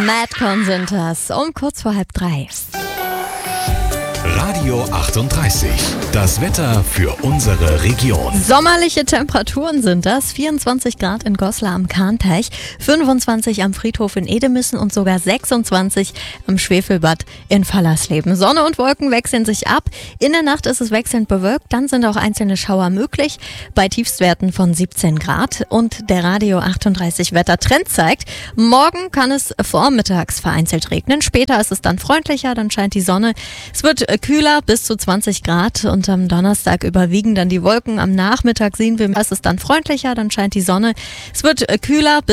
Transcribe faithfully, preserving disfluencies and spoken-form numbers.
Madcon sind das, um kurz vor halb drei. Radio achtunddreißig. Das Wetter für unsere Region. Sommerliche Temperaturen sind das. vierundzwanzig Grad in Goslar am Kahnteich, fünfundzwanzig am Friedhof in Edemissen und sogar sechsundzwanzig am Schwefelbad in Fallersleben. Sonne und Wolken wechseln sich ab. In der Nacht ist es wechselnd bewölkt. Dann sind auch einzelne Schauer möglich. Bei Tiefstwerten von siebzehn Grad. Und der Radio achtunddreißig Wettertrend zeigt, morgen kann es vormittags vereinzelt regnen. Später ist es dann freundlicher, dann scheint die Sonne. Es wird kühler bis zu zwanzig Grad und am Donnerstag überwiegen dann die Wolken. Am Nachmittag sehen wir, es ist dann freundlicher, dann scheint die Sonne. Es wird kühler bis